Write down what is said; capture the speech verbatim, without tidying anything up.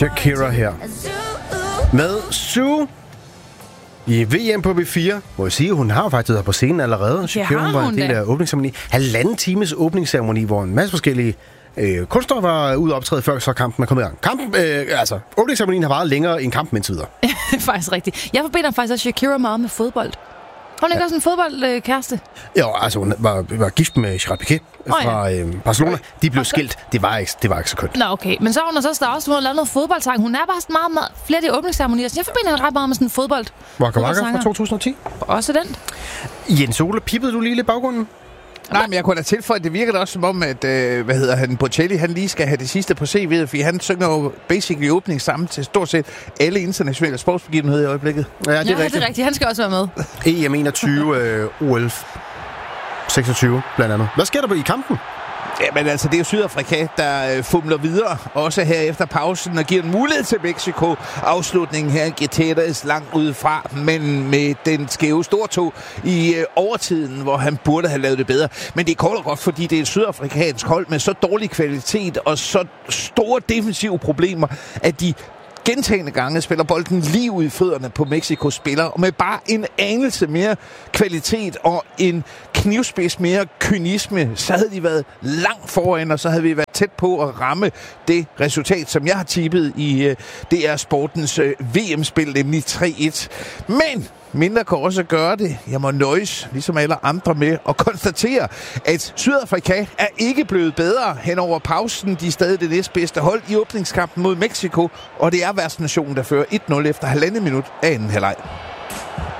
Shakira her. Med Sue i V M på B fire. Må jeg sige, hun har faktisk været på scenen allerede. Shakira har var hun en del da. af åbningsceremoni. Halvanden times åbningsceremoni, hvor en masse forskellige øh, kunstnere var ude og optræde, før så kampen er kommet i gang. Kampen, øh, altså, åbningsceremonien har varet længere end kampen indtil videre. Det er faktisk rigtigt. Jeg forbinder faktisk også Shakira meget med fodbold. Hun er ikke også en fodboldkæreste? Jo, altså hun var, var gift med Gerard Piqué fra oh, ja. øh, Barcelona. De blev skilt. Det var ikke, det var ikke så kønt. Nå, okay. Men så har hun så også, hun har lavet noget fodboldsang. Hun er bare sådan meget, meget flere af de åbningsceremonier. Så jeg forbinder hende ret meget med sådan en fodbold. Waka Waka fra to tusind og ti. Også den. Jens Ole, pippede du lige lidt baggrunden? Nej, men jeg kunne da tilføje, at det virker da også som om, at, øh, hvad hedder han, Bocelli, han lige skal have det sidste på C V'et, fordi han synger jo basically åbning sammen til stort set alle internationale sportsbegivenheder i øjeblikket. Ja, det er, ja, rigtigt. det er rigtigt. Han skal også være med. E M enogtyve, øh, O L seksogtyve blandt andet. Hvad sker der i kampen? Jamen altså, det er jo Sydafrika, der øh, fumler videre, også her efter pausen, og giver en mulighed til Mexico. Afslutningen her, Gutierrez langt udefra, men med den skæve stortog i øh, overtiden, hvor han burde have lavet det bedre. Men det er kort og godt, fordi det er et sydafrikansk hold med så dårlig kvalitet og så store defensive problemer, at de gentagende gange spiller bolden lige ud i fødderne på Mexikos spillere, og med bare en anelse mere kvalitet og en knivspids mere kynisme, så havde de været langt foran, og så havde vi været tæt på at ramme det resultat, som jeg har tippet i uh, D R Sportens uh, V M-spil, nemlig tre et. Men mindre kan også gøre det. Jeg må nøjes, ligesom alle andre, med at konstatere, at Sydafrika er ikke blevet bedre hen over pausen. De er stadig det næstbedste hold i åbningskampen mod Mexico, og det er værtsnationen, der fører et nul efter halvandet minut af anden halvleg.